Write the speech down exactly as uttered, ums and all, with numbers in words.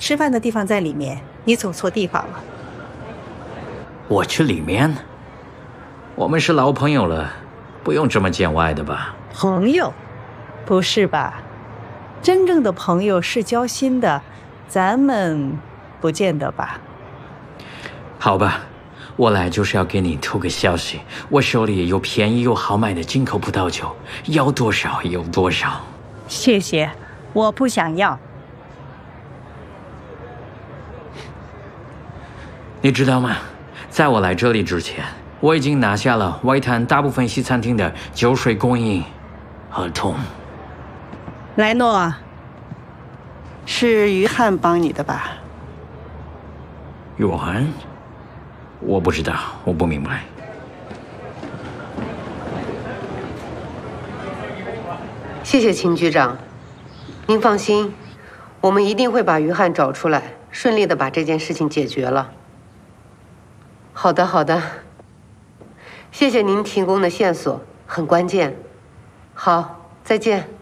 吃饭的地方在里面，你走错地方了。 我去里面？我们是老朋友了，不用这么见外的吧？ 朋友？不是吧？真正的朋友是交心的，咱们不见得吧？ 好吧，我来就是要给你透个消息，我手里有便宜又好买的进口葡萄酒，要多少有多少。 谢谢，我不想要。 你知道吗？在我来这里之前，我已经拿下了外滩大部分西餐厅的酒水供应合同。 莱诺， 是于汉帮你的吧？ 约翰？我不知道，我不明白。 谢谢秦局长，您放心，我们一定会把于汉找出来，顺利的把这件事情解决了。好的，好的。谢谢您提供的线索，很关键。好，再见。